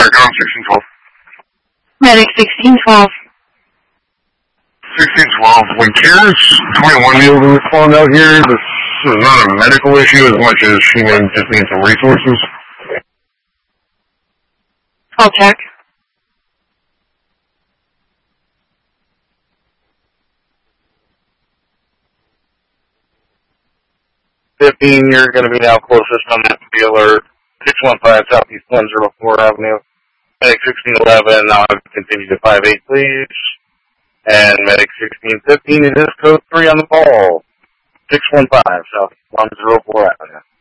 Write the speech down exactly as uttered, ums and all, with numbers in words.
Fire, go sixteen twelve. Medic sixteen twelve. sixteen twelve. When CARES twenty-one be able to respond out here, this is not a medical issue as much as she may just need some resources. I'll check. fifteen, you're going to be now closest on that to be alert. six one five Southeast one oh four Avenue. Medic sixteen eleven, now I've continued to five eight, please. And Medic sixteen fifteen, it is code three on the ball. six one five Southeast one oh four Avenue.